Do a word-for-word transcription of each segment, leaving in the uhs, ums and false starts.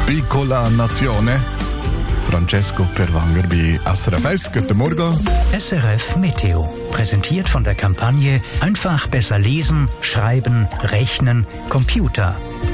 Piccola Nazione. Francesco Perwanger bei S R F eins. Guten Morgen. S R F Meteo. Präsentiert von der Kampagne Einfach besser lesen, schreiben, rechnen, Computer.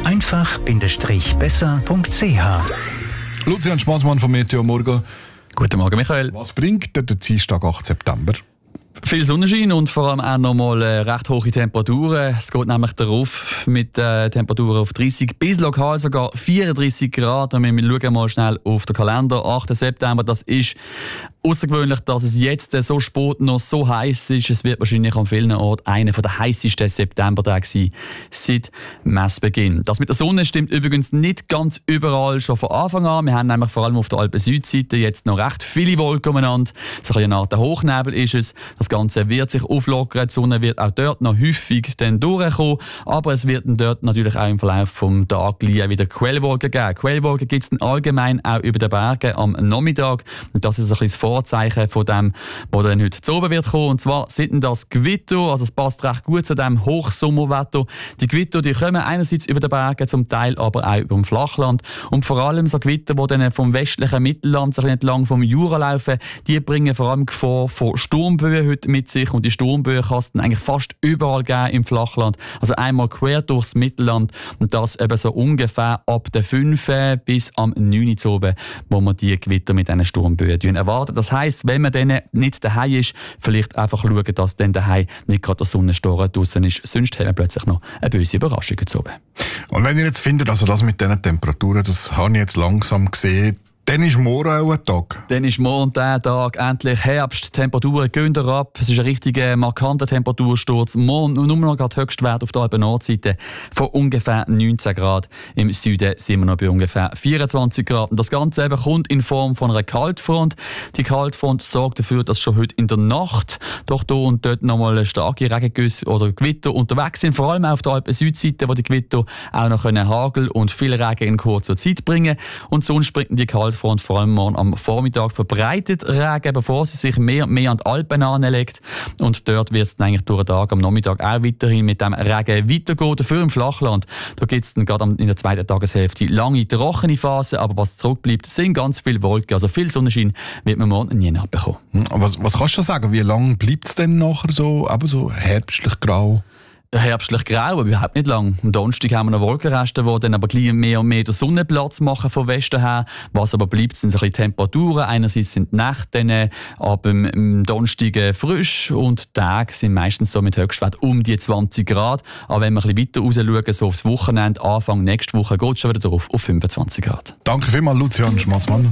einfach-besser punkt c h. Lucian Schmaßmann von Meteo Morgen. Guten Morgen, Michael. Was bringt der Dienstag, achten September? Viel Sonnenschein und vor allem auch nochmal äh, recht hohe Temperaturen. Es geht nämlich darauf mit äh, Temperaturen auf dreißig bis lokal sogar vierunddreißig Grad. Und wir schauen mal schnell auf den Kalender. achten September, das ist außergewöhnlich, dass es jetzt äh, so spät noch so heiß ist. Es wird wahrscheinlich an vielen Orten einer der heißesten Septembertage sein seit Messbeginn. Das mit der Sonne stimmt übrigens nicht ganz überall schon von Anfang an. Wir haben nämlich vor allem auf der Alpen-Südseite jetzt noch recht viele Wolken umeinander. So eine Art Hochnebel ist es. Das Ganze wird sich auflockern. Die Sonne wird auch dort noch häufig dann durchkommen. Aber es wird dann dort natürlich auch im Verlauf des Tages wieder Quellwolken geben. Quellwolken gibt es dann allgemein auch über den Bergen am Nachmittag. Und das ist ein bisschen das Vorzeichen von dem, was dann heute zu oben wird kommen. Und zwar sind das Gewitter. Also es passt recht gut zu dem Hochsommerwetter. Die Gewitter, die kommen einerseits über den Bergen, zum Teil aber auch über dem Flachland. Und vor allem so Gewitter, die dann vom westlichen Mittelland so ein bisschen entlang vom Jura laufen, die bringen vor allem Gefahr von Sturmböen heute mit sich, und die Sturmböen kann es eigentlich fast überall geben im Flachland. Also einmal quer durchs Mittelland, und das eben so ungefähr ab der fünf bis am neun Uhr oben, wo man die Gewitter mit diesen Sturmböen erwarten. Das heisst, wenn man dann nicht daheim ist, vielleicht einfach schauen, dass dann daheim nicht gerade der Sonnensturm draussen ist. Sonst haben wir plötzlich noch eine böse Überraschung zu oben. Und wenn ihr jetzt findet, also das mit diesen Temperaturen, das habe ich jetzt langsam gesehen, dann ist morgen auch ein Tag. Dann ist morgen der Tag endlich Herbst. Die Temperaturen gehen ab. Es ist ein richtiger markanter Temperatursturz. Morgen nur noch gerade Höchstwert auf der Alpen-Nordseite von ungefähr neunzehn Grad. Im Süden sind wir noch bei ungefähr vierundzwanzig Grad. Und das Ganze eben kommt in Form von einer Kaltfront. Die Kaltfront sorgt dafür, dass schon heute in der Nacht doch hier und dort nochmal starke Regengüsse oder Gewitter unterwegs sind. Vor allem auf der Alpen-Südseite, wo die Gewitter auch noch Hagel und viel Regen in kurzer Zeit bringen. Und sonst bringt die Kaltfront vor allem morgen am Vormittag verbreitet Regen, bevor sie sich mehr und mehr an die Alpen anlegt. Und dort wird es eigentlich durch den Tag am Nachmittag auch weiterhin mit dem Regen weitergehen. Dafür im Flachland, da gibt es dann gerade in der zweiten Tageshälfte lange trockene Phasen, aber was zurückbleibt, sind ganz viele Wolken. Also viel Sonnenschein wird man morgen nie abbekommen. Was, was kannst du sagen, wie lange bleibt es denn nachher so, aber so herbstlich grau? Herbstlich grau, aber überhaupt nicht lang. Am Donnerstag haben wir noch Wolkenreste, die dann aber gleich mehr und mehr den Sonnenplatz machen von Westen her. Was aber bleibt, sind so ein bisschen Temperaturen. Einerseits sind die Nächte dann ab dem Donnerstag frisch, und die Tage sind meistens so mit Höchstwert um die zwanzig Grad. Aber wenn wir ein bisschen weiter raus schauen, so aufs Wochenende, Anfang nächste Woche, geht es schon wieder drauf auf fünfundzwanzig Grad. Danke vielmals, Lucian Schmatzmann.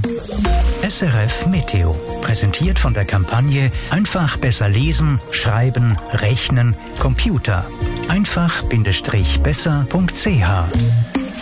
S R F Meteo. Präsentiert von der Kampagne Einfach besser lesen, schreiben, rechnen, Computer. einfach-besser punkt c h.